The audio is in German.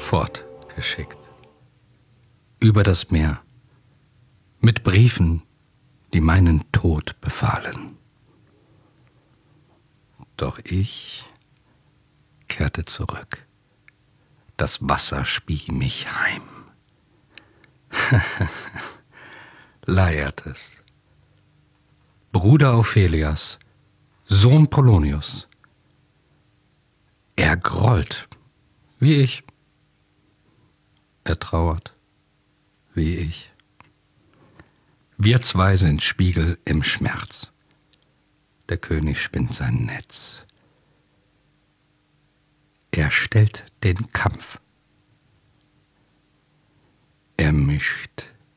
fortgeschickt. Über das Meer, mit Briefen, die meinen Tod befahlen. Doch ich kehrte zurück. Das Wasser spie mich heim. Laertes, Bruder Ophelias, Sohn Polonius. Er grollt, wie ich. Er trauert, wie ich. Wir zwei sind Spiegel im Schmerz. Der König spinnt sein Netz. Er stellt den Kampf. Er mischt